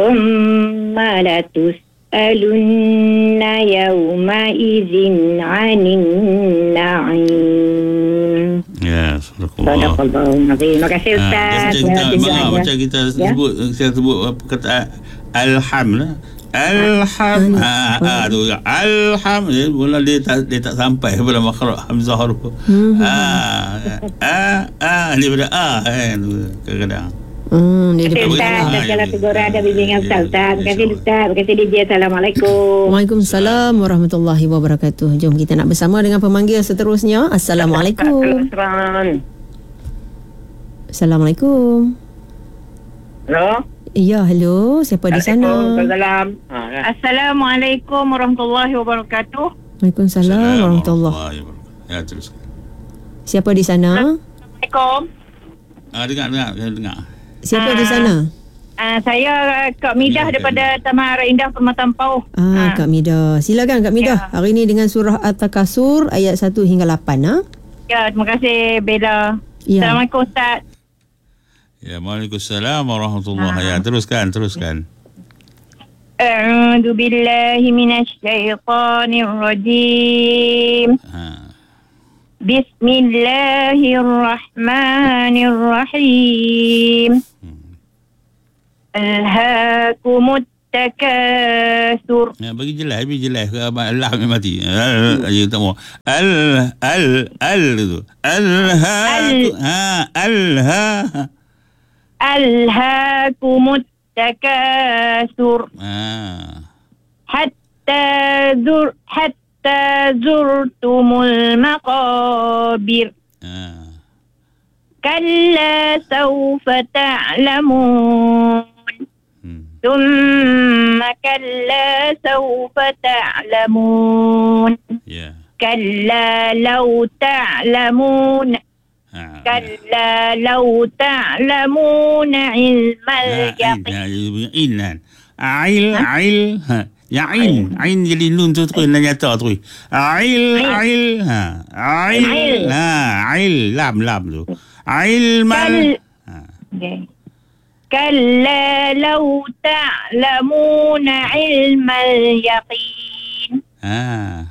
Thumma latus'alunna yawma idzin 'anin na'im. Ya, Sadaqallah. Terima kasih Ustaz. Macam kita sebut perkataan alhamdulillah. Alham tu alham mula dia tak sampai pada makhraj hamzah tu. Daripada kan kadang-kadang. Terima kasih Ustaz. Segala teguran ada bimbingan Ustaz. Terima kasih Ustaz. Terima kasih DJ. Assalamualaikum. Waalaikumsalam warahmatullahi wabarakatuh. Jom kita nak bersama dengan pemanggil seterusnya. Assalamualaikum. Assalamualaikum. Hello. Ya, hello. Siapa di sana? Assalamualaikum warahmatullahi wabarakatuh. Waalaikumsalam warahmatullahi wabarakatuh. Ya, terus. Siapa di sana? Assalamualaikum. Dengar. Siapa di sana? Saya Kak Midah daripada Taman Arah Indah Permatan Pauh. Kak Midah. Silakan Kak Midah. Hari ini dengan surah At-Takasur ayat 1 hingga 8. Ya, terima kasih Bella. Ya. Assalamualaikum Ustaz. Ya, Waalaikumsalam warahmatullahi wabarakatuh. Teruskan. A'udzu billahi minasy syaithanir rajim. Bismillahirrahmanirrahim. Alhaakumut takasur. Ya, bagi jelas Allah mati. Ya, tak mau. Tu. Alhaakumut takasur. Hatta zurtumul maqabir. Kalla sawfa ta'lamun. Thumma kalla sawfa ta'lamun. Kalla law ta'lamun. Kalla law ta'lamun ilmal yaqin. Ain jadi nun tu terus nyata terus. Ail lam tu. Ilmal. Kalla law ta'lamun ilmal yaqin.